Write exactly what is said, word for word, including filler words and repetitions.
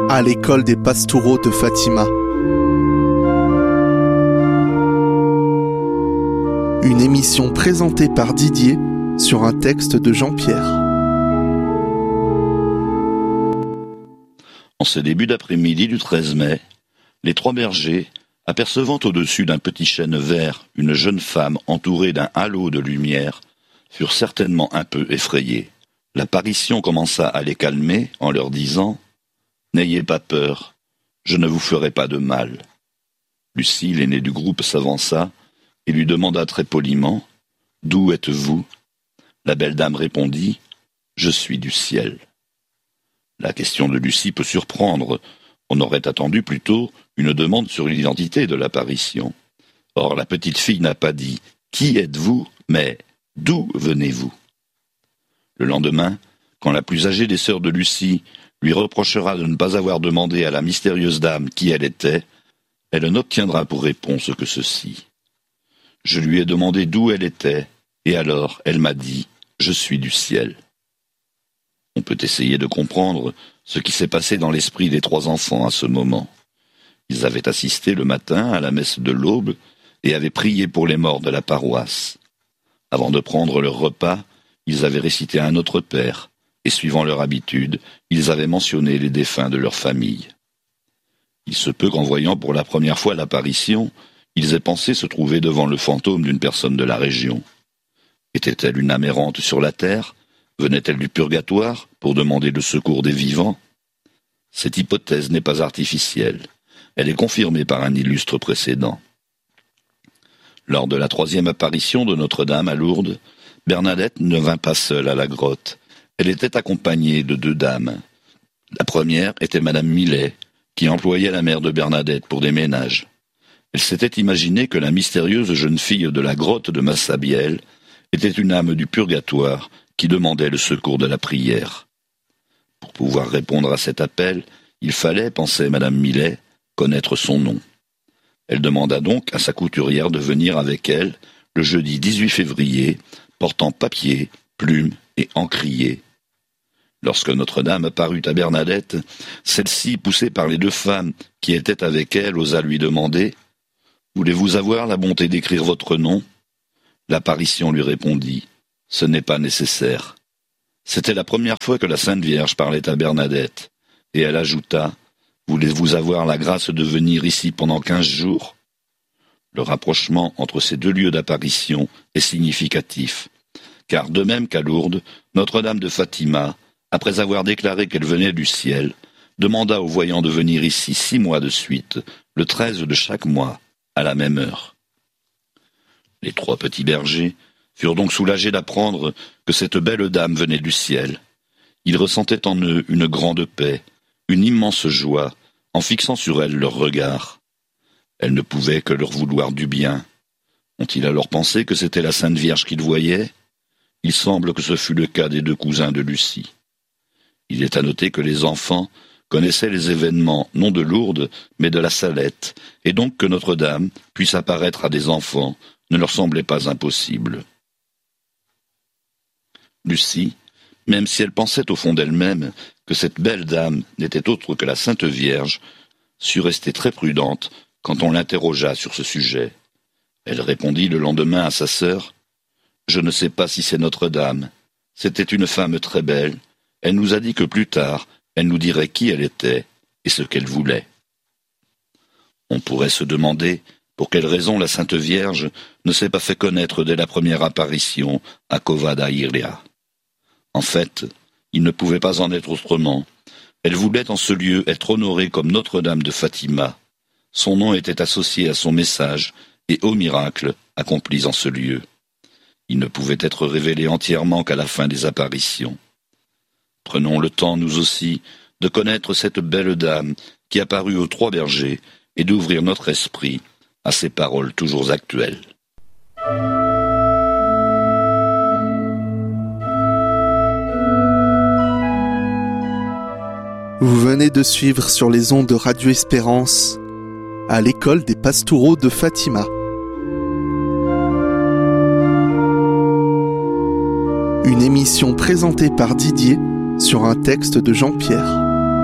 à l'école des Pastoureaux de Fatima. Une émission présentée par Didier sur un texte de Jean-Pierre. En ce début d'après-midi du treize mai, les trois bergers, apercevant au-dessus d'un petit chêne vert une jeune femme entourée d'un halo de lumière, furent certainement un peu effrayés. L'apparition commença à les calmer en leur disant « N'ayez pas peur, je ne vous ferai pas de mal ». Lucie, l'aînée du groupe, s'avança et lui demanda très poliment « D'où êtes-vous » La belle dame répondit « Je suis du ciel ». La question de Lucie peut surprendre. On aurait attendu plutôt une demande sur l'identité de l'apparition. Or, la petite fille n'a pas dit « Qui êtes-vous » mais « D'où venez-vous » Le lendemain, quand la plus âgée des sœurs de Lucie lui reprochera de ne pas avoir demandé à la mystérieuse dame qui elle était, elle n'obtiendra pour réponse que ceci. Je lui ai demandé d'où elle était, et alors elle m'a dit « Je suis du ciel ». On peut essayer de comprendre ce qui s'est passé dans l'esprit des trois enfants à ce moment. Ils avaient assisté le matin à la messe de l'aube et avaient prié pour les morts de la paroisse. Avant de prendre leur repas, ils avaient récité un Notre Père, et suivant leur habitude, ils avaient mentionné les défunts de leur famille. Il se peut qu'en voyant pour la première fois l'apparition, ils aient pensé se trouver devant le fantôme d'une personne de la région. Était-elle une âme errante sur la terre ? Venait-elle du purgatoire pour demander le secours des vivants ? Cette hypothèse n'est pas artificielle. Elle est confirmée par un illustre précédent. Lors de la troisième apparition de Notre-Dame à Lourdes, Bernadette ne vint pas seule à la grotte. Elle était accompagnée de deux dames. La première était Madame Millet, qui employait la mère de Bernadette pour des ménages. Elle s'était imaginé que la mystérieuse jeune fille de la grotte de Massabielle était une âme du purgatoire qui demandait le secours de la prière. Pour pouvoir répondre à cet appel, il fallait, pensait Madame Millet, connaître son nom. Elle demanda donc à sa couturière de venir avec elle le jeudi dix-huit février, portant papier, plume et encrier. Lorsque Notre-Dame apparut à Bernadette, celle-ci, poussée par les deux femmes qui étaient avec elle, osa lui demander « Voulez-vous avoir la bonté d'écrire votre nom ?» L'apparition lui répondit « Ce n'est pas nécessaire ». C'était la première fois que la Sainte Vierge parlait à Bernadette, et elle ajouta « Voulez-vous avoir la grâce de venir ici pendant quinze jours ?» Le rapprochement entre ces deux lieux d'apparition est significatif, car de même qu'à Lourdes, Notre-Dame de Fatima, après avoir déclaré qu'elle venait du ciel, demanda aux voyants de venir ici six mois de suite, le treize de chaque mois, à la même heure. Les trois petits bergers furent donc soulagés d'apprendre que cette belle dame venait du ciel. Ils ressentaient en eux une grande paix, une immense joie, en fixant sur elle leur regard. Elle ne pouvait que leur vouloir du bien. Ont-ils alors pensé que c'était la Sainte Vierge qu'ils voyaient ? Il semble que ce fut le cas des deux cousins de Lucie. Il est à noter que les enfants connaissaient les événements non de Lourdes, mais de la Salette, et donc que Notre-Dame puisse apparaître à des enfants ne leur semblait pas impossible. Lucie, même si elle pensait au fond d'elle-même que cette belle dame n'était autre que la Sainte Vierge, sut rester très prudente quand on l'interrogea sur ce sujet. Elle répondit le lendemain à sa sœur « Je ne sais pas si c'est Notre-Dame. C'était une femme très belle. Elle nous a dit que plus tard, elle nous dirait qui elle était et ce qu'elle voulait. » On pourrait se demander pour quelle raison la Sainte Vierge ne s'est pas fait connaître dès la première apparition à Covada Iria. En fait, il ne pouvait pas en être autrement. Elle voulait en ce lieu être honorée comme Notre-Dame de Fatima. Son nom était associé à son message et aux miracles accomplis en ce lieu. Il ne pouvait être révélé entièrement qu'à la fin des apparitions. Prenons le temps, nous aussi, de connaître cette belle dame qui apparut aux trois bergers et d'ouvrir notre esprit à ces paroles toujours actuelles. Vous venez de suivre sur les ondes de Radio Espérance à l'école des Pastoureaux de Fatima. Une émission présentée par Didier sur un texte de Jean-Pierre.